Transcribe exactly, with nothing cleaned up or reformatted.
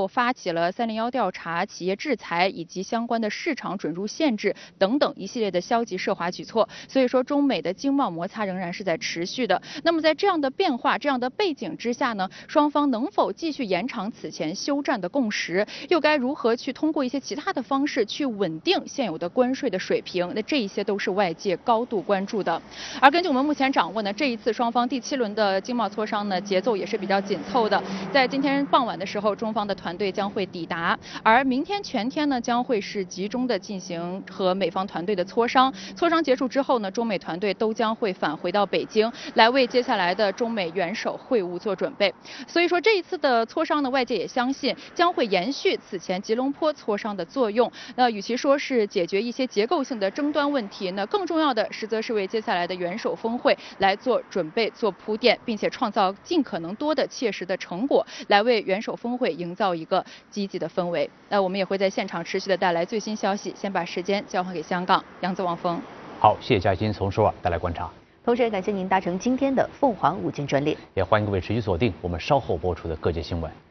又发起了三零幺调查、企业制裁以及相关的市场准入限制等等一系列的消极涉华举措。所以说，中美的经贸摩擦仍然是在持续的。那么在这样的变化、这样的背景之下呢，双方能否继续延长此前休战的共识，又该如何去通过一些其他的方式去稳定现有的关税的水平？那这一些都是外界高度关注的。而根据我们目前掌握呢，这一次双方第七轮的经贸磋商呢，节奏也是比较紧凑的。在今天傍晚的时候，中方的团队将会抵达，而明天全天呢，将会是集中的进行和美方团队的磋商。磋商结束之后呢，中美团队都将会返回到北京，来为接下来的中美元首会晤做准备。所以说，这一次的磋商呢，外界也相信将会延续此前吉隆坡磋商的作用。那与其说是解决一些结构性的争端问题，那更重要的实则是为接下来的元首峰会来做准备、做铺垫，并且创造尽可能多的切实的成果，来为元首峰会营造一个积极的氛围。那我们也会在现场持续的带来最新消息。先把时间交还给香港，杨子望风。 好，谢谢嘉欣从首尔带来观察。 同时也感谢您搭乘今天的凤凰午间专列， 也欢迎各位持续锁定我们稍后播出的各界新闻。